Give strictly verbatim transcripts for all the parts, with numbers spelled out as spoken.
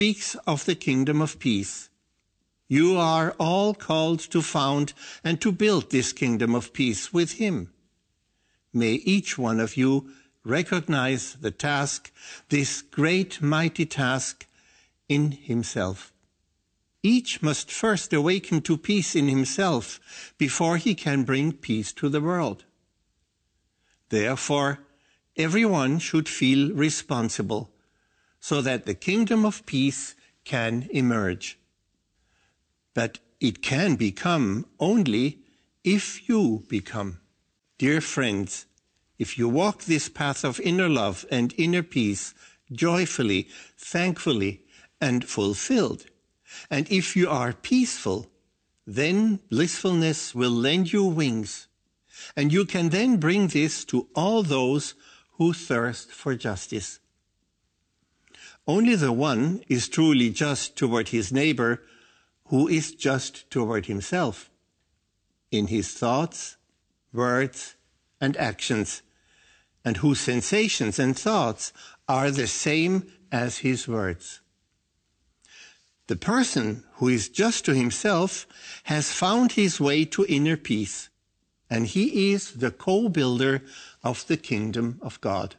speaks of the kingdom of peace. You are all called to found and to build this kingdom of peace with him. May each one of you recognize the task, this great mighty task, in himself. Each must first awaken to peace in himself before he can bring peace to the world. Therefore, everyone should feel responsible so that the kingdom of peace can emerge. But it can become only if you become. Dear friends, if you walk this path of inner love and inner peace joyfully, thankfully, and fulfilled, and if you are peaceful, then blissfulness will lend you wings, and you can then bring this to all those who thirst for justice. Only the one is truly just toward his neighbor who is just toward himself, in his thoughts, words, and actions, and whose sensations and thoughts are the same as his words. The person who is just to himself has found his way to inner peace, and he is the co-builder of the kingdom of God.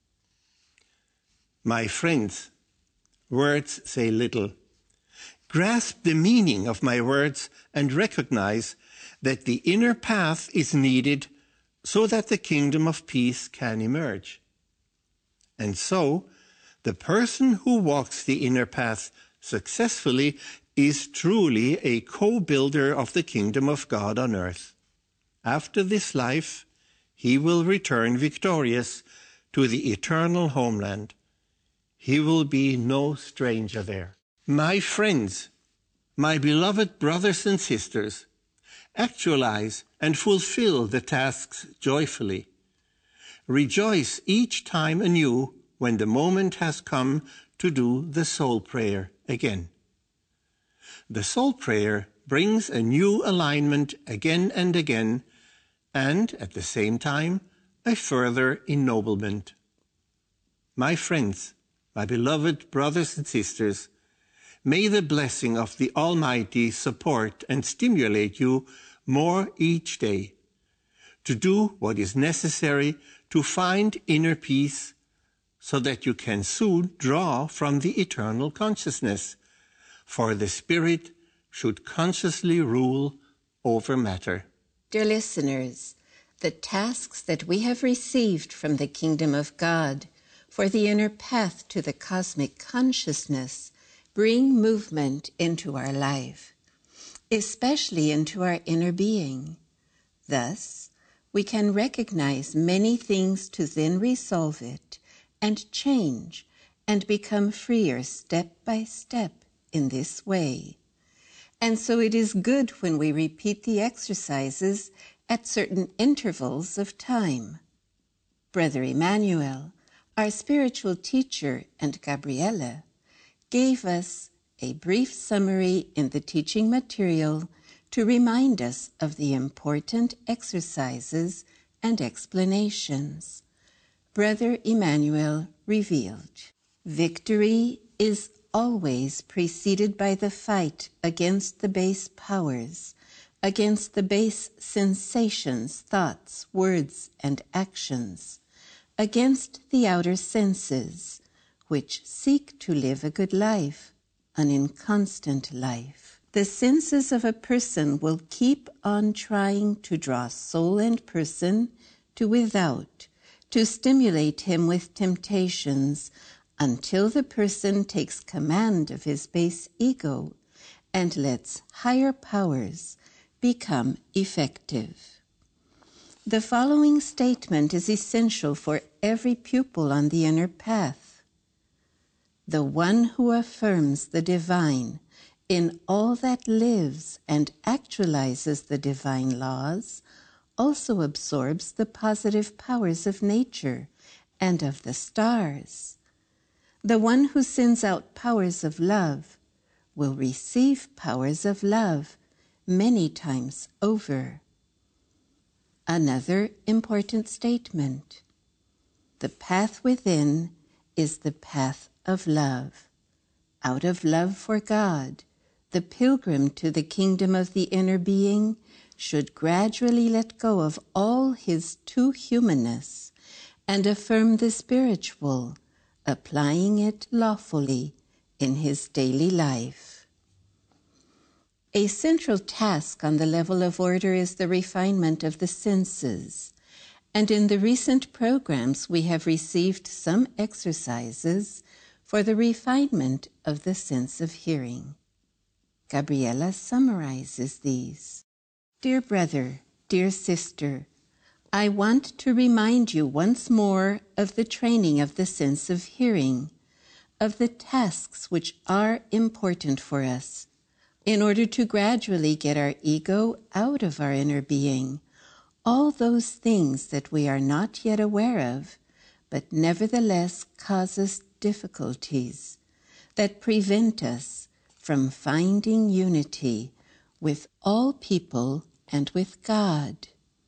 My friends, words say little. Grasp the meaning of my words and recognize that the inner path is needed so that the kingdom of peace can emerge. And so, the person who walks the inner path successfully is truly a co-builder of the kingdom of God on earth. After this life, he will return victorious to the eternal homeland. He will be no stranger there. My friends, my beloved brothers and sisters, actualize and fulfill the tasks joyfully. Rejoice each time anew when the moment has come to do the soul prayer again. The soul prayer brings a new alignment again and again, and at the same time, a further ennoblement. My friends, my beloved brothers and sisters, may the blessing of the Almighty support and stimulate you more each day to do what is necessary to find inner peace so that you can soon draw from the eternal consciousness, for the Spirit should consciously rule over matter. Dear listeners, the tasks that we have received from the kingdom of God for the inner path to the cosmic consciousness bring movement into our life, especially into our inner being. Thus, we can recognize many things to then resolve it and change and become freer step by step in this way. And so it is good when we repeat the exercises at certain intervals of time. Brother Emmanuel, our spiritual teacher, and Gabriella gave us a brief summary in the teaching material to remind us of the important exercises and explanations. Brother Emmanuel revealed, victory is always preceded by the fight against the base powers, against the base sensations, thoughts, words, and actions, against the outer senses, which seek to live a good life, an inconstant life. The senses of a person will keep on trying to draw soul and person to without, to stimulate him with temptations, until the person takes command of his base ego and lets higher powers become effective. The following statement is essential for every pupil on the inner path. The one who affirms the divine in all that lives and actualizes the divine laws also absorbs the positive powers of nature and of the stars. The one who sends out powers of love will receive powers of love many times over. Another important statement. The path within is the path of love. out of love for God, the pilgrim to the kingdom of the inner being should gradually let go of all his too humanness and affirm the spiritual, applying it lawfully in his daily life. A central task on the level of order is the refinement of the senses, and in the recent programs we have received some exercises for the refinement of the sense of hearing. Gabriela summarizes these. Dear brother, dear sister, I want to remind you once more of the training of the sense of hearing, of the tasks which are important for us, in order to gradually get our ego out of our inner being, all those things that we are not yet aware of, but nevertheless cause us difficulties, that prevent us from finding unity with all people and with God.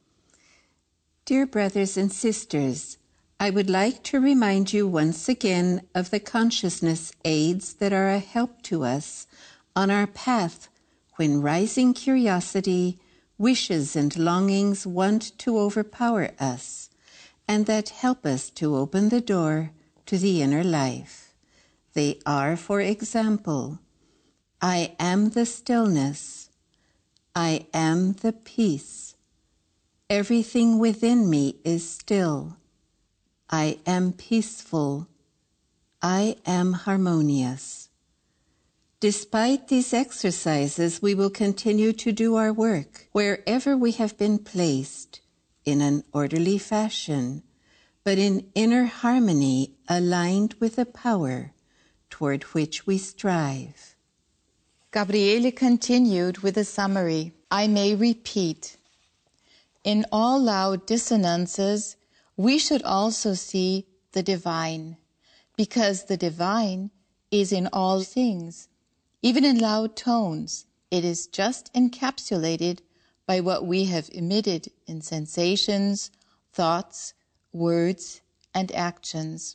Dear brothers and sisters, I would like to remind you once again of the consciousness aids that are a help to us on our path when rising curiosity, wishes, and longings want to overpower us, and that help us to open the door to the inner life. They are, for example, I am the stillness, I am the peace, everything within me is still, I am peaceful, I am harmonious. Despite these exercises, we will continue to do our work wherever we have been placed, in an orderly fashion, but in inner harmony aligned with the power toward which we strive. Gabriele continued with a summary. I may repeat. In all loud dissonances, we should also see the divine, because the divine is in all things. Even in loud tones, it is just encapsulated by what we have emitted in sensations, thoughts, words, and actions.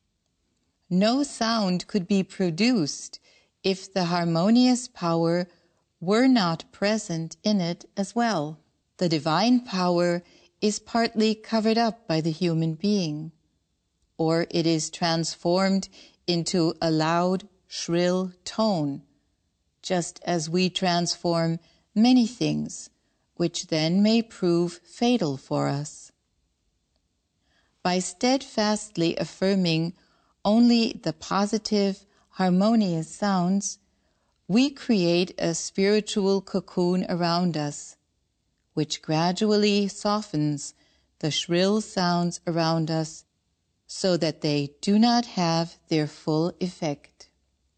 No sound could be produced if the harmonious power were not present in it as well. The divine power is partly covered up by the human being, or it is transformed into a loud, shrill tone, just as we transform many things, which then may prove fatal for us. By steadfastly affirming only the positive, harmonious sounds, we create a spiritual cocoon around us, which gradually softens the shrill sounds around us so that they do not have their full effect.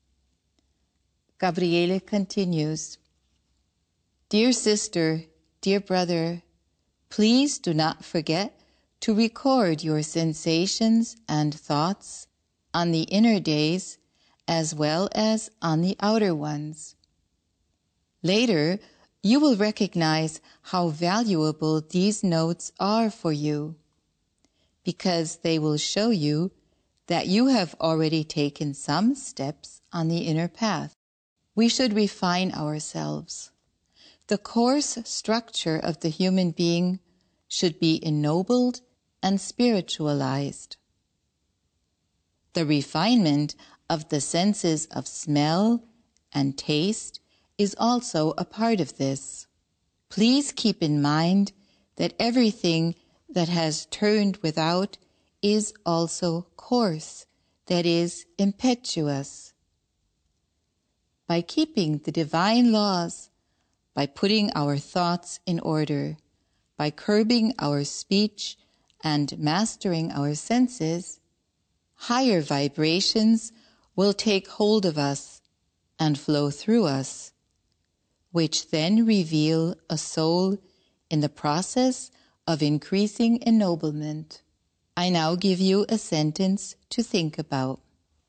Gabriele continues, Dear sister, dear brother, please do not forget to record your sensations and thoughts on the inner days as well as on the outer ones. Later, you will recognize how valuable these notes are for you, because they will show you that you have already taken some steps on the inner path. We should refine ourselves. The coarse structure of the human being should be ennobled and spiritualized. The refinement of the senses of smell and taste is also a part of this. Please keep in mind that everything that has turned without is also coarse, that is, impetuous. By keeping the divine laws, by putting our thoughts in order, by curbing our speech and mastering our senses, higher vibrations will take hold of us and flow through us, which then reveal a soul in the process of increasing ennoblement. I now give you a sentence to think about.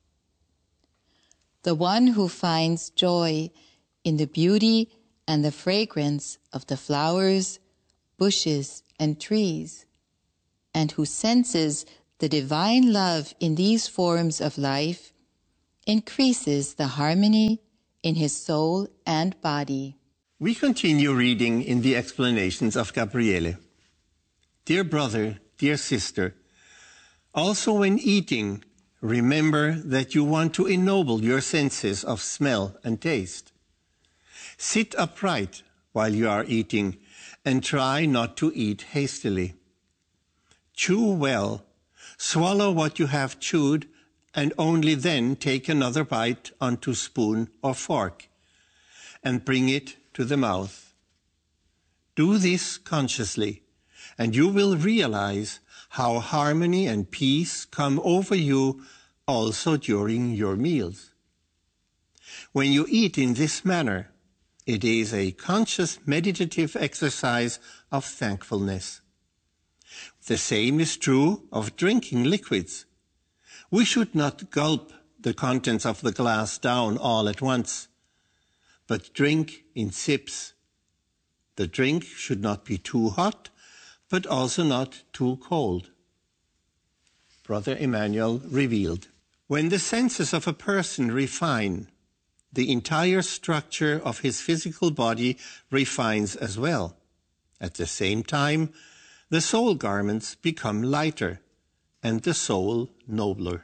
The one who finds joy in the beauty and the fragrance of the flowers, bushes, and trees, and who senses the divine love in these forms of life, increases the harmony in his soul and body. We continue reading in the explanations of Gabriele. Dear brother, dear sister, also when eating, remember that you want to ennoble your senses of smell and taste. Sit upright while you are eating and try not to eat hastily. Chew well, swallow what you have chewed, and only then take another bite onto spoon or fork and bring it to the mouth. Do this consciously, and you will realize how harmony and peace come over you also during your meals. When you eat in this manner, it is a conscious meditative exercise of thankfulness. The same is true of drinking liquids. We should not gulp the contents of the glass down all at once, but drink in sips. The drink should not be too hot, but also not too cold. Brother Emmanuel revealed, when the senses of a person refine, the entire structure of his physical body refines as well. At the same time, the soul garments become lighter and the soul nobler.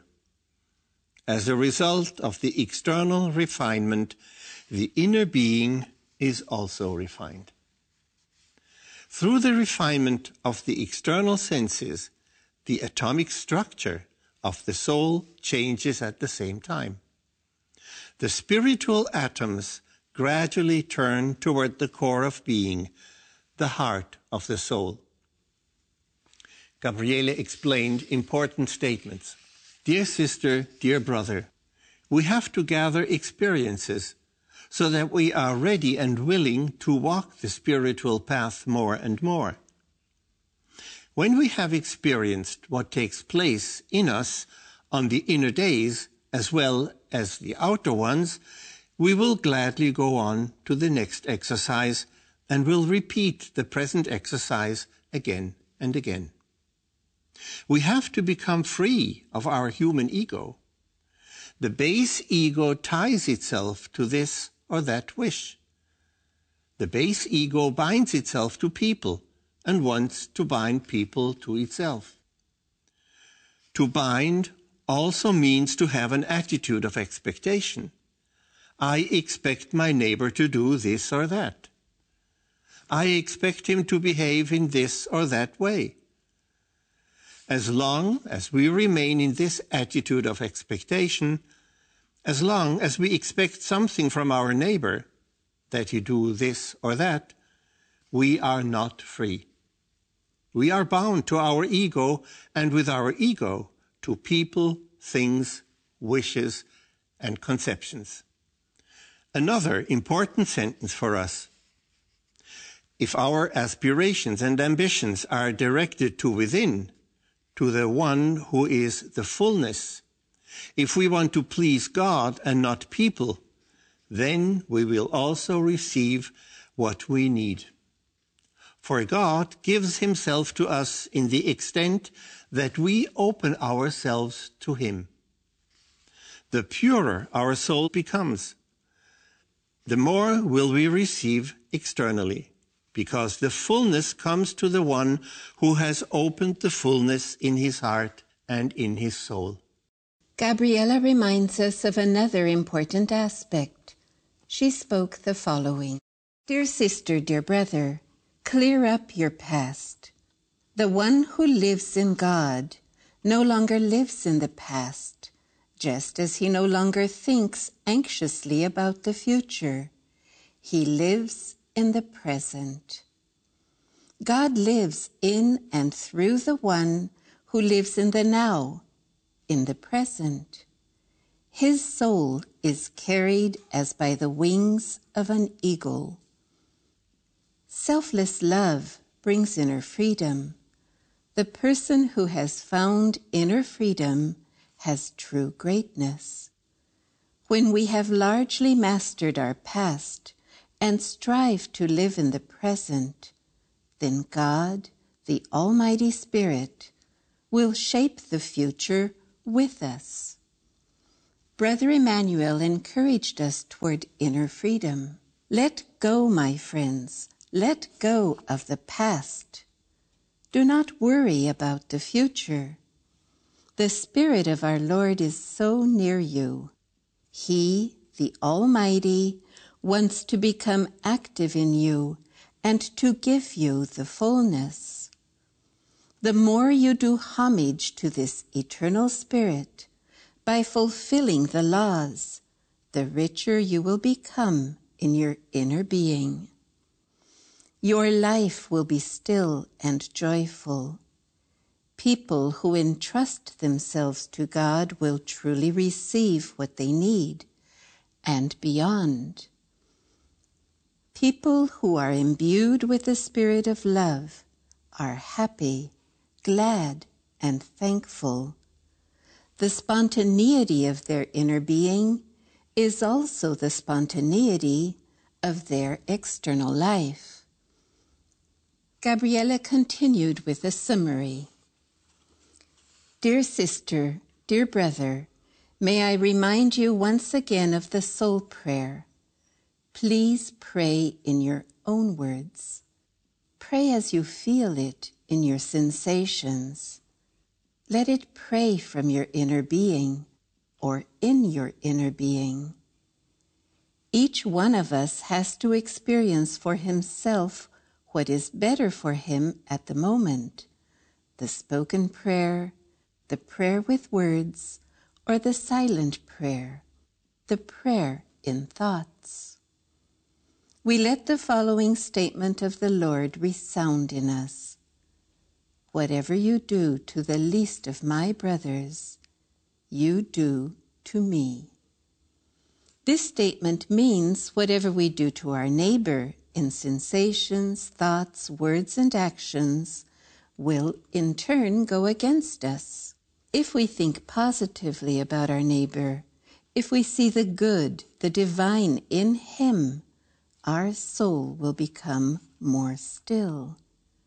As a result of the external refinement, the inner being is also refined. Through the refinement of the external senses, the atomic structure of the soul changes at the same time. The spiritual atoms gradually turn toward the core of being, the heart of the soul. Gabriele explained important statements. Dear sister, dear brother, we have to gather experiences so that we are ready and willing to walk the spiritual path more and more. When we have experienced what takes place in us on the inner days as well as the outer ones, we will gladly go on to the next exercise and will repeat the present exercise again and again. We have to become free of our human ego. The base ego ties itself to this or that wish. The base ego binds itself to people and wants to bind people to itself. To bind also means to have an attitude of expectation. I expect my neighbor to do this or that. I expect him to behave in this or that way. As long as we remain in this attitude of expectation, as long as we expect something from our neighbor, that he do this or that, we are not free. We are bound to our ego, and with our ego, to people, things, wishes, and conceptions. Another important sentence for us. If our aspirations and ambitions are directed to within, to the one who is the fullness, if we want to please God and not people, then we will also receive what we need. For God gives himself to us in the extent that we open ourselves to him. The purer our soul becomes, the more will we receive externally, because the fullness comes to the one who has opened the fullness in his heart and in his soul. Gabriela reminds us of another important aspect. She spoke the following. Dear sister, dear brother, clear up your past. The one who lives in God no longer lives in the past, just as he no longer thinks anxiously about the future. He lives in the present. God lives in and through the one who lives in the now, in the present. His soul is carried as by the wings of an eagle. Selfless love brings inner freedom. The person who has found inner freedom has true greatness. When we have largely mastered our past and strive to live in the present, then God, the Almighty Spirit, will shape the future with us. Brother Emmanuel encouraged us toward inner freedom. Let go, my friends. Let go of the past. Do not worry about the future. The Spirit of our Lord is so near you. He, the Almighty, wants to become active in you and to give you the fullness. The more you do homage to this eternal Spirit by fulfilling the laws, the richer you will become in your inner being. Your life will be still and joyful. People who entrust themselves to God will truly receive what they need and beyond. People who are imbued with the spirit of love are happy, glad, and thankful. The spontaneity of their inner being is also the spontaneity of their external life. Gabriela continued with a summary. Dear sister, dear brother, may I remind you once again of the soul prayer. Please pray in your own words. Pray as you feel it in your sensations. Let it pray from your inner being or in your inner being. Each one of us has to experience for himself what is better for him at the moment, the spoken prayer, the prayer with words, or the silent prayer, the prayer in thoughts. We let the following statement of the Lord resound in us. Whatever you do to the least of my brothers, you do to me. This statement means whatever we do to our neighbor in sensations, thoughts, words, and actions will in turn go against us. If we think positively about our neighbor, if we see the good, the divine in him, our soul will become more still.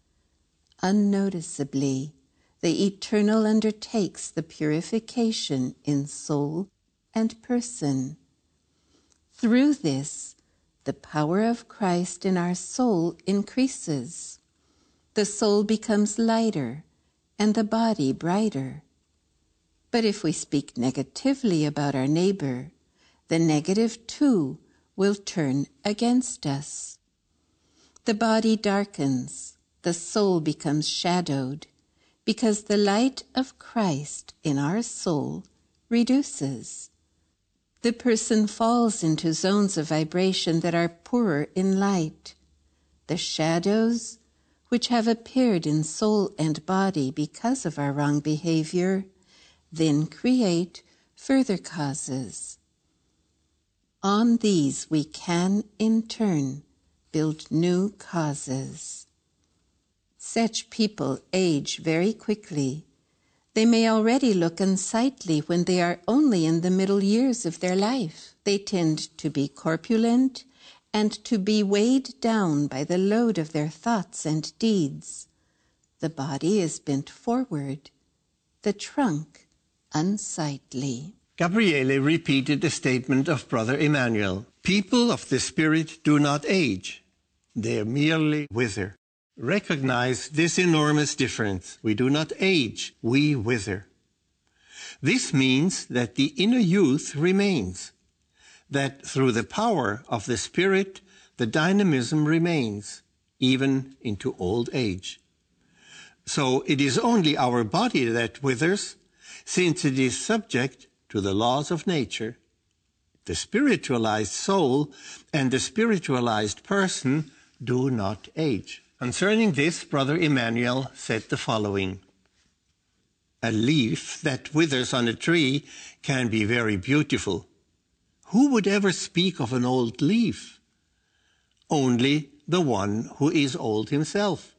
Unnoticeably, the Eternal undertakes the purification in soul and person. Through this, the power of Christ in our soul increases. The soul becomes lighter and the body brighter. But if we speak negatively about our neighbor, the negative too will turn against us. The body darkens, the soul becomes shadowed, because the light of Christ in our soul reduces. The person falls into zones of vibration that are poorer in light. The shadows, which have appeared in soul and body because of our wrong behavior, then create further causes. On these we can, in turn, build new causes. Such people age very quickly. They may already look unsightly when they are only in the middle years of their life. They tend to be corpulent and to be weighed down by the load of their thoughts and deeds. The body is bent forward, the trunk unsightly. Gabriele repeated the statement of Brother Emmanuel. People of the Spirit do not age. They merely wither. Recognize this enormous difference. We do not age, we wither. This means that the inner youth remains, that through the power of the Spirit, the dynamism remains, even into old age. So it is only our body that withers, since it is subject to the laws of nature. The spiritualized soul and the spiritualized person do not age. Concerning this, Brother Emmanuel said the following. A leaf that withers on a tree can be very beautiful. Who would ever speak of an old leaf? Only the one who is old himself.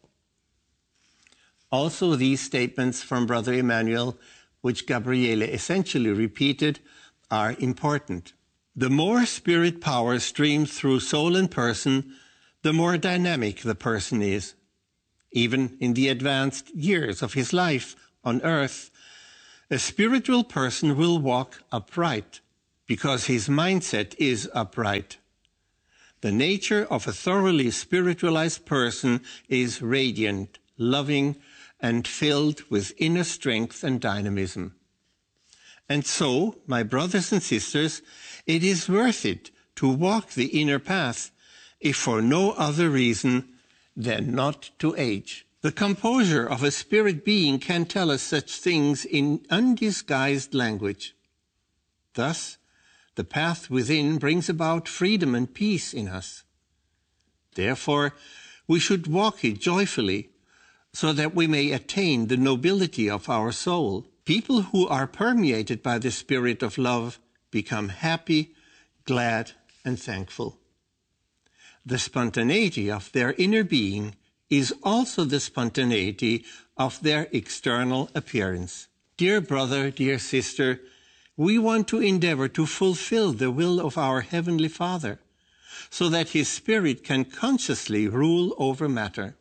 Also, these statements from Brother Emmanuel, which Gabriele essentially repeated, are important. The more spirit power streams through soul and person, the more dynamic the person is. Even in the advanced years of his life on earth, a spiritual person will walk upright, because his mindset is upright. The nature of a thoroughly spiritualized person is radiant, loving, and filled with inner strength and dynamism. And so, my brothers and sisters, it is worth it to walk the inner path, if for no other reason than not to age. The composure of a spirit being can tell us such things in undisguised language. Thus, the path within brings about freedom and peace in us. Therefore, we should walk it joyfully, so that we may attain the nobility of our soul. People who are permeated by the spirit of love become happy, glad, and thankful. The spontaneity of their inner being is also the spontaneity of their external appearance. Dear brother, dear sister, we want to endeavor to fulfill the will of our Heavenly Father, so that His Spirit can consciously rule over matter.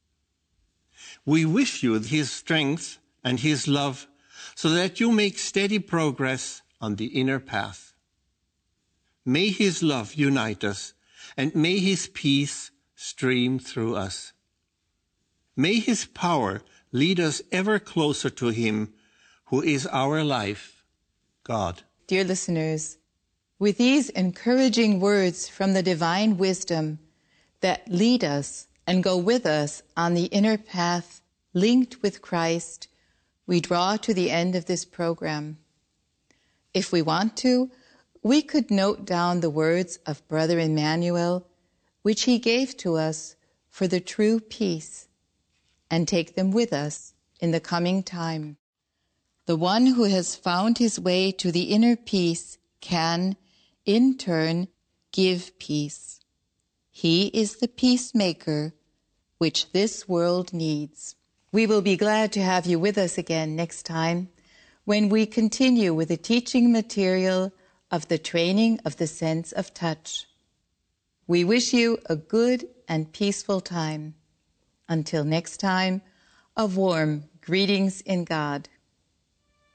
We wish you His strength and His love, so that you make steady progress on the inner path. May His love unite us, and may His peace stream through us. May His power lead us ever closer to Him, who is our life, God. Dear listeners, with these encouraging words from the divine wisdom that lead us and go with us on the inner path linked with Christ, we draw to the end of this program. If we want to, we could note down the words of Brother Emmanuel, which he gave to us for the true peace, and take them with us in the coming time. The one who has found his way to the inner peace can, in turn, give peace. He is the peacemaker which this world needs. We will be glad to have you with us again next time when we continue with the teaching material of the training of the sense of touch. We wish you a good and peaceful time. Until next time, a warm greetings in God.